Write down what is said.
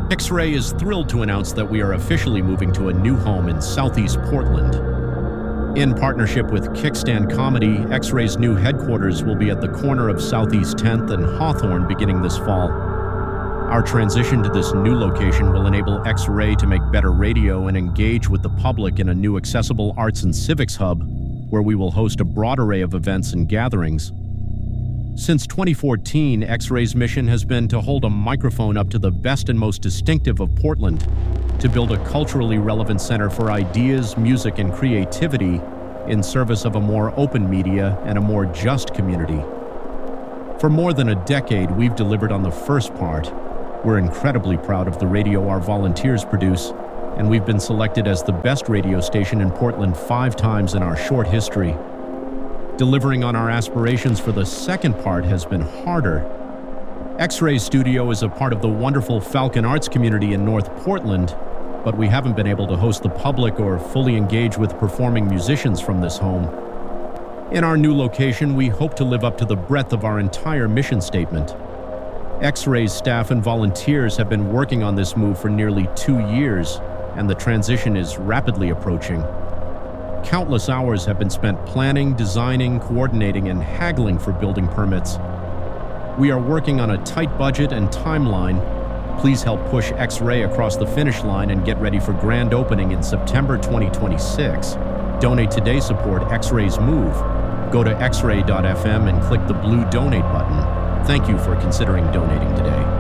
X-Ray is thrilled to announce that we are officially moving to a new home in Southeast Portland. In partnership with Kickstand Comedy, X-Ray's new headquarters will be at the corner of Southeast 10th and Hawthorne beginning this fall. Our transition to this new location will enable X-Ray to make better radio and engage with the public in a new accessible arts and civics hub, where we will host a broad array of events and gatherings. Since 2014, X-Ray's mission has been to hold a microphone up to the best and most distinctive of Portland, to build a culturally relevant center for ideas, music, and creativity in service of a more open media and a more just community. For more than a decade, we've delivered on the first part. We're incredibly proud of the radio our volunteers produce, and we've been selected as the best radio station in Portland 5 times in our short history. Delivering on our aspirations for the second part has been harder. X-Ray Studio is a part of the wonderful Falcon Arts community in North Portland, but we haven't been able to host the public or fully engage with performing musicians from this home. In our new location, we hope to live up to the breadth of our entire mission statement. X-Ray's staff and volunteers have been working on this move for nearly 2 years, and the transition is rapidly approaching. Countless hours have been spent planning, designing, coordinating, and haggling for building permits. We are working on a tight budget and timeline. Please help push X-Ray across the finish line and get ready for grand opening in September 2026. Donate today, support X-Ray's move. Go to xray.fm and click the blue donate button. Thank you for considering donating today.